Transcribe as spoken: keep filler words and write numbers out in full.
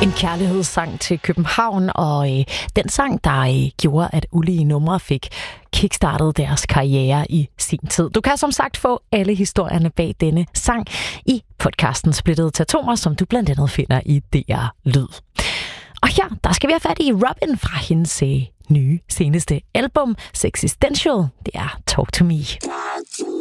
En kærlighedssang til København, og øh, den sang, der øh, gjorde, at Ulige Numre fik kickstartet deres karriere i sin tid. Du kan som sagt få alle historierne bag denne sang i podcasten Splittede til Atomer, som du blandt andet finder i D R Lyd. Og her, der skal vi have fat i Robyn fra hendes øh, nye, seneste album, Sexistential. Det er Talk to Me.